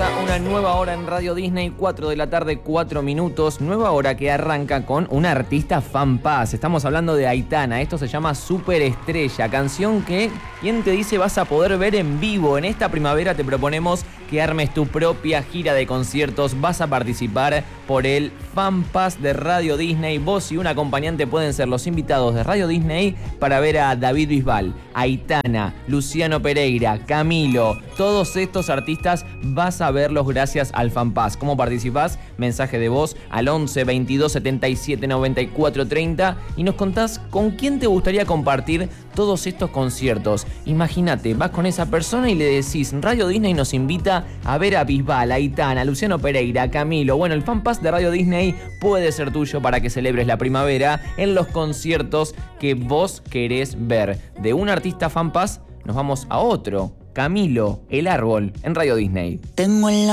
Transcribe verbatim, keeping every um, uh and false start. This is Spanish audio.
Comienza una nueva hora en Radio Disney, cuatro de la tarde, cuatro minutos. Nueva hora que arranca con una artista fanpás. Estamos hablando de Aitana. Esto se llama Superestrella, canción que, ¿quién te dice vas a poder ver en vivo? En esta primavera te proponemos que armes tu propia gira de conciertos. Vas a participar por el FanPass de Radio Disney. Vos y un acompañante pueden ser los invitados de Radio Disney para ver a David Bisbal, Aitana, Luciano Pereira, Camilo. Todos estos artistas vas a verlos gracias al FanPass. ¿Cómo participás? Mensaje de voz al once veintidós setenta y siete noventa y cuatro treinta y nos contás con quién te gustaría compartir todos estos conciertos. Imagínate, vas con esa persona y le decís, Radio Disney nos invita a ver a Bisbal, a Aitana, a Luciano Pereira, a Camilo. Bueno, el FanPass de Radio Disney puede ser tuyo para que celebres la primavera en los conciertos que vos querés ver. De un artista FanPass nos vamos a otro, Camilo, El Árbol, en Radio Disney. Tengo en la